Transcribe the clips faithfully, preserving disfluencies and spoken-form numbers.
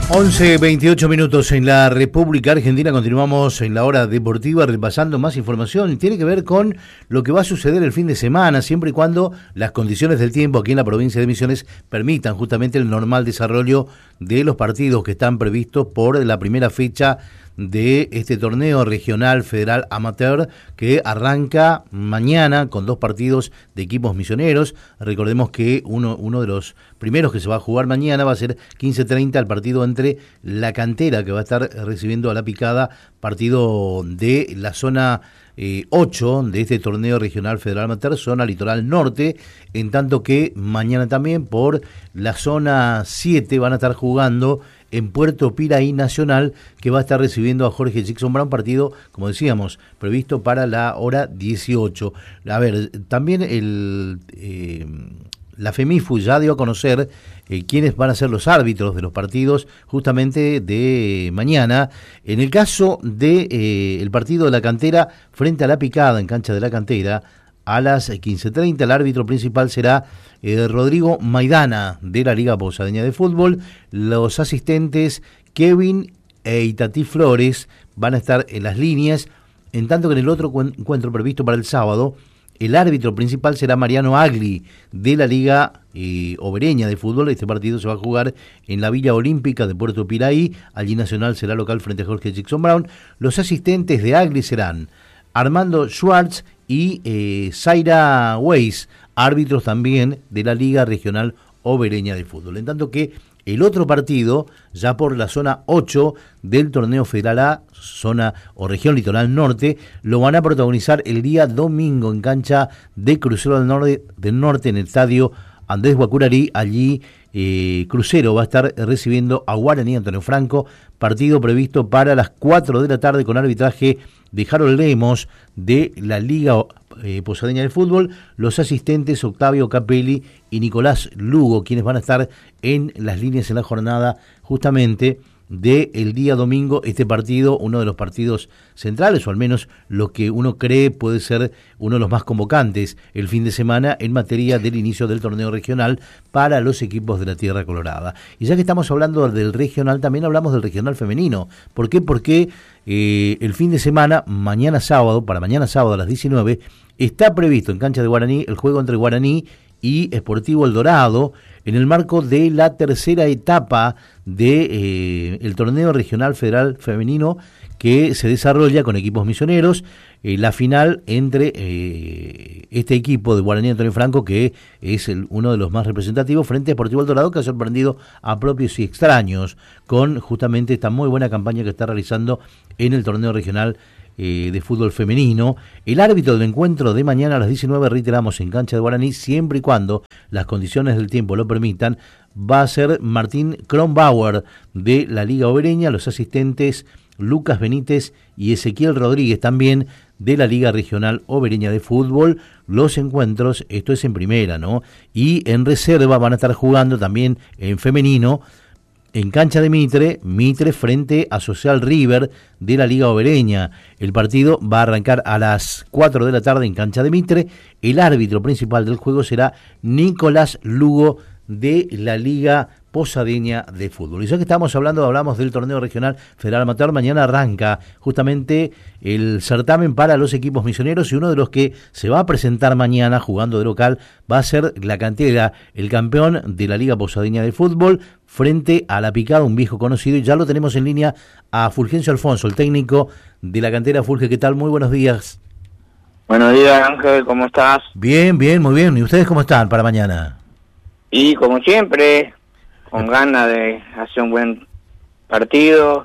once, veintiocho minutos en la República Argentina. Continuamos en la hora deportiva repasando más información. Tiene que ver con lo que va a suceder el fin de semana, siempre y cuando las condiciones del tiempo aquí en la provincia de Misiones permitan justamente el normal desarrollo de los partidos que están previstos por la primera fecha de este torneo regional federal amateur que arranca mañana con dos partidos de equipos misioneros. Recordemos que uno, uno de los primeros que se va a jugar mañana va a ser quince treinta, el partido entre La Cantera, que va a estar recibiendo a La Picada, partido de la zona eh, ocho de este torneo regional federal amateur, zona litoral norte, en tanto que mañana también por la zona siete van a estar jugando en Puerto Piraí Nacional, que va a estar recibiendo a Jorge Jackson Brown, partido, como decíamos, previsto para la hora dieciocho. A ver, también el eh, la FEMIFU ya dio a conocer eh, quiénes van a ser los árbitros de los partidos justamente de mañana. En el caso de eh, el partido de La Cantera frente a La Picada en cancha de La Cantera, a las quince treinta, el árbitro principal será eh, Rodrigo Maidana, de la Liga Posadeña de Fútbol. Los asistentes Kevin e Itatí Flores van a estar en las líneas, en tanto que en el otro encuentro previsto para el sábado, el árbitro principal será Mariano Agli, de la Liga eh, Obereña de Fútbol. Este partido se va a jugar en la Villa Olímpica de Puerto Piraí. Allí Nacional será local frente a Jorge Jackson Brown. Los asistentes de Agli serán Armando Schwartz y eh, Zaira Weiss, árbitros también de la Liga Regional Obereña de Fútbol. En tanto que el otro partido, ya por la zona ocho del torneo Federal A, zona o región litoral norte, lo van a protagonizar el día domingo en cancha de Crucero del Norte, del norte en el estadio Andrés Guacurarí. Allí eh, Crucero va a estar recibiendo a Guaraní Antonio Franco, partido previsto para las cuatro de la tarde con arbitraje de Harold Lemos de la Liga eh, Posadeña de Fútbol. Los asistentes Octavio Capelli y Nicolás Lugo, quienes van a estar en las líneas en la jornada justamente del día domingo. Este partido, uno de los partidos centrales, o al menos lo que uno cree puede ser uno de los más convocantes el fin de semana en materia del inicio del torneo regional para los equipos de la Tierra Colorada. Y ya que estamos hablando del regional, también hablamos del regional femenino. ¿Por qué? Porque eh, el fin de semana, mañana sábado, para mañana sábado a las diecinueve, está previsto en cancha de Guaraní el juego entre Guaraní y Sportivo El Dorado en el marco de la tercera etapa de eh, el torneo regional federal femenino que se desarrolla con equipos misioneros. Eh, la final entre eh, este equipo de Guaraní Antonio Franco, que es el, uno de los más representativos, frente a Sportivo El Dorado, que ha sorprendido a propios y extraños con justamente esta muy buena campaña que está realizando en el torneo regional Eh, de fútbol femenino. El árbitro del encuentro de mañana a las diecinueve, reiteramos, en cancha de Guaraní, siempre y cuando las condiciones del tiempo lo permitan, va a ser Martín Kronbauer, de la Liga Obereña. Los asistentes Lucas Benítez y Ezequiel Rodríguez, también de la Liga Regional Obereña de Fútbol. Los encuentros, esto es en primera, ¿no? Y en reserva van a estar jugando también en femenino, en cancha de Mitre, Mitre frente a Social River de la Liga Obereña. El partido va a arrancar a las cuatro de la tarde en cancha de Mitre. El árbitro principal del juego será Nicolás Lugo, de la Liga Posadeña de Fútbol. Y ya que estamos hablando, hablamos del torneo regional federal amateur. Mañana arranca justamente el certamen para los equipos misioneros, y uno de los que se va a presentar mañana jugando de local va a ser La Cantera, el campeón de la Liga Posadeña de Fútbol, frente a La Picada, un viejo conocido. Y ya lo tenemos en línea a Fulgencio Alfonso, el técnico de La Cantera. Fulge, ¿qué tal? Muy buenos días. Buenos días, Ángel, ¿cómo estás? Bien, bien, muy bien. ¿Y ustedes cómo están para mañana? Y como siempre, con ganas de hacer un buen partido.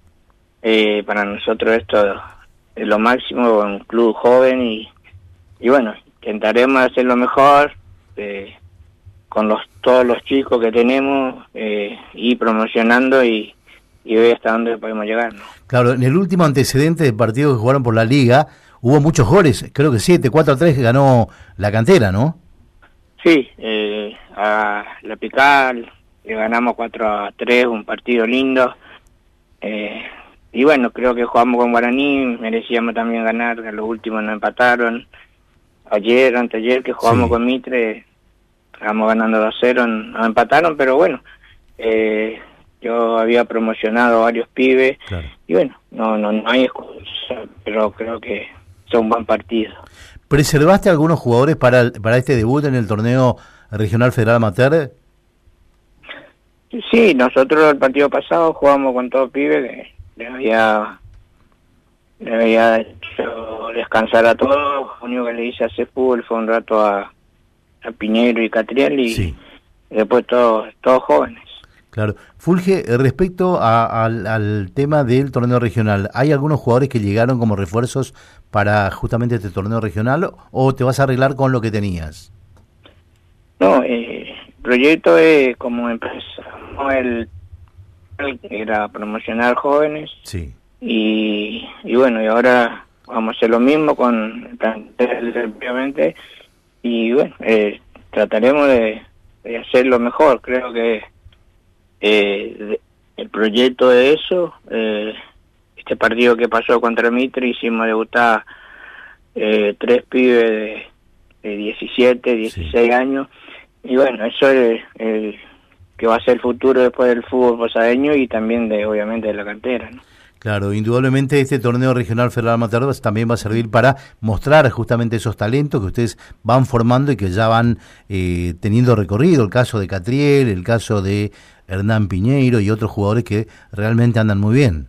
Eh, para nosotros esto es lo máximo, un club joven, y, y bueno, intentaremos hacer lo mejor eh, con los todos los chicos que tenemos, eh, y promocionando y, y ver hasta dónde podemos llegar, ¿no? Claro, en el último antecedente de partido que jugaron por la Liga hubo muchos goles, creo que siete, cuatro a tres que ganó La Cantera, ¿no? Sí, eh, a La Picada le ganamos cuatro a tres, un partido lindo. Eh, y bueno, creo que jugamos con Guaraní, merecíamos también ganar, que los últimos nos empataron. Ayer, anteayer que jugamos sí. con Mitre, estábamos ganando dos a cero, nos empataron, pero bueno, eh, yo había promocionado varios pibes, claro. Y bueno, no, no, no hay excusa, pero creo que son un buen partido. ¿Preservaste algunos jugadores para, el, para este debut en el torneo regional federal amateur? Sí, nosotros el partido pasado jugamos con todos pibes, que les había, les había hecho descansar a todos. Lo único que le hice hacer fútbol fue un rato a, a Piñero y Catriel y, sí. y después todos, todos jóvenes. Claro. Fulge, respecto a, al, al tema del torneo regional, ¿hay algunos jugadores que llegaron como refuerzos para justamente este torneo regional o te vas a arreglar con lo que tenías? No, eh, el proyecto es como empezamos el, el era promocionar jóvenes, sí. y, y bueno, y ahora vamos a hacer lo mismo con el plantel, obviamente, y bueno, eh, trataremos de, de hacerlo mejor. Creo que eh, el proyecto de eso, eh, este partido que pasó contra Mitre, hicimos debutar eh, tres pibes de, de diecisiete, dieciséis sí. años, y bueno, eso es el que va a ser el futuro después del fútbol posadeño y también de, obviamente, de la cantera, ¿no? Claro, indudablemente este torneo regional federal amateur también va a servir para mostrar justamente esos talentos que ustedes van formando y que ya van eh, teniendo recorrido, el caso de Catriel, el caso de Hernán Piñeiro y otros jugadores que realmente andan muy bien.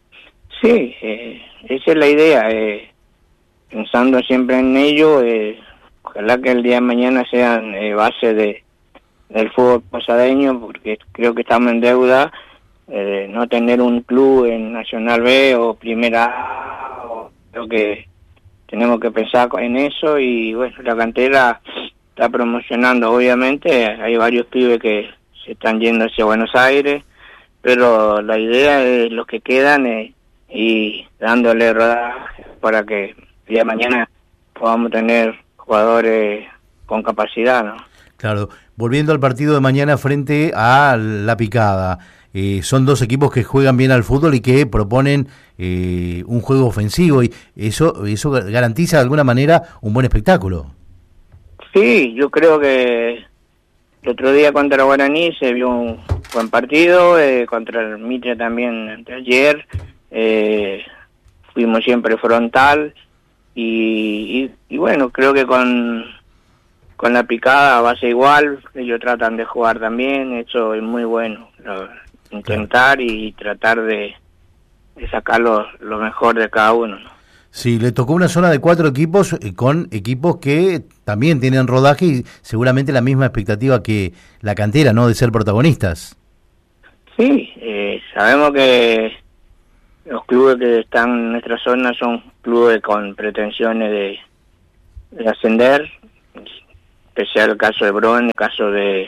Sí, eh, esa es la idea, eh, pensando siempre en ello, eh, ojalá que el día de mañana sean eh, base de del fútbol posadeño, porque creo que estamos en deuda eh, no tener un club en Nacional B o Primera A. O, creo que tenemos que pensar en eso, y bueno, la cantera está promocionando, obviamente, hay varios pibes que se están yendo hacia Buenos Aires, pero la idea es los que quedan eh, y dándole rodaje para que el día de mañana podamos tener jugadores con capacidad, ¿no? Claro, volviendo al partido de mañana frente a La Picada, eh, son dos equipos que juegan bien al fútbol y que proponen eh, un juego ofensivo, y eso eso garantiza de alguna manera un buen espectáculo. Sí, yo creo que el otro día contra Guaraní se vio un buen partido, eh, contra el Mitre también ayer, eh, fuimos siempre frontal, y, y, y bueno, creo que con... Con La Picada va a ser igual, ellos tratan de jugar también, eso es muy bueno, lo, intentar y tratar de, de sacar lo, lo mejor de cada uno, ¿no? Sí, le tocó una zona de cuatro equipos con equipos que también tienen rodaje y seguramente la misma expectativa que la cantera, ¿no?, de ser protagonistas. Sí, eh, sabemos que los clubes que están en nuestra zona son clubes con pretensiones de, de ascender, especial el caso de Bron, el caso de,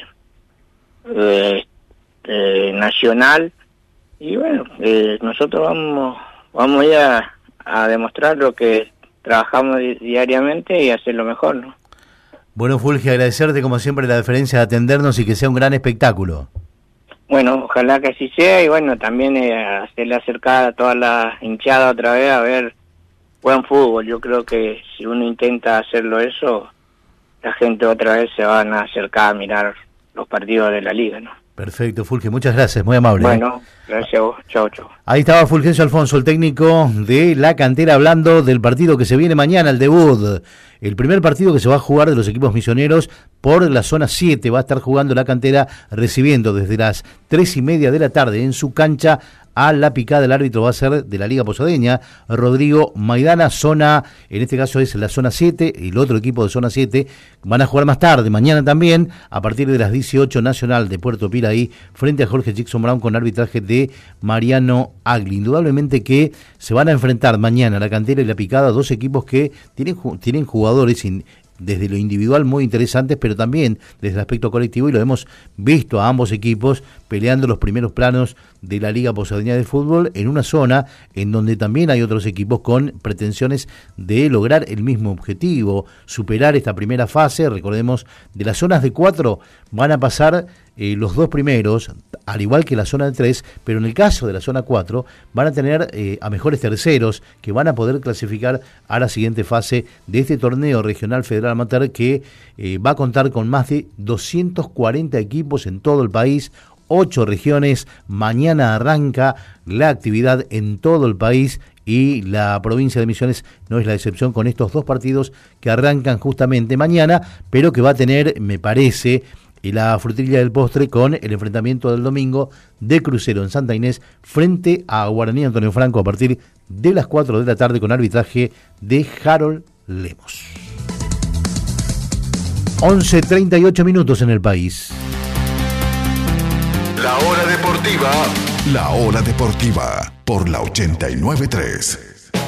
de, de Nacional, y bueno, eh, nosotros vamos vamos ya a demostrar lo que trabajamos di- diariamente y hacer lo mejor, ¿no? Bueno, Fulge, agradecerte como siempre la deferencia de atendernos y que sea un gran espectáculo. Bueno, ojalá que así sea, y bueno, también eh, hacerle acercar a toda la hinchada otra vez a ver buen fútbol. Yo creo que si uno intenta hacerlo eso, la gente otra vez se van a acercar a mirar los partidos de la liga, ¿no? Perfecto, Fulge, muchas gracias, muy amable. Bueno, gracias a vos, chao, chao. Ahí estaba Fulgencio Alfonso, el técnico de La Cantera, hablando del partido que se viene mañana, el debut. El primer partido que se va a jugar de los equipos misioneros por la zona siete. Va a estar jugando La Cantera, recibiendo desde las tres y media de la tarde en su cancha a La Picada. El árbitro va a ser de la Liga Posadeña, Rodrigo Maidana, zona, en este caso es la zona siete, y el otro equipo de zona siete van a jugar más tarde, mañana también, a partir de las dieciocho, Nacional de Puerto Piraí, frente a Jorge Jackson Brown, con arbitraje de Mariano Agli. Indudablemente que se van a enfrentar mañana La Cantera y La Picada, dos equipos que tienen, tienen jugadores sin, desde lo individual muy interesantes, pero también desde el aspecto colectivo, y lo hemos visto a ambos equipos peleando los primeros planos de la Liga Posadeña de Fútbol en una zona en donde también hay otros equipos con pretensiones de lograr el mismo objetivo, superar esta primera fase. Recordemos, de las zonas de cuatro van a pasar eh, los dos primeros, al igual que la zona de tres, pero en el caso de la zona cuatro van a tener eh, a mejores terceros que van a poder clasificar a la siguiente fase de este torneo regional federal amateur, que eh, va a contar con más de doscientos cuarenta equipos en todo el país, ocho regiones. Mañana arranca la actividad en todo el país y la provincia de Misiones no es la excepción con estos dos partidos que arrancan justamente mañana, pero que va a tener, me parece, la frutilla del postre con el enfrentamiento del domingo de Crucero en Santa Inés frente a Guaraní Antonio Franco a partir de las cuatro de la tarde con arbitraje de Harold Lemos. once treinta y ocho minutos en el país. La hora deportiva. La hora deportiva por la ochenta y nueve punto tres.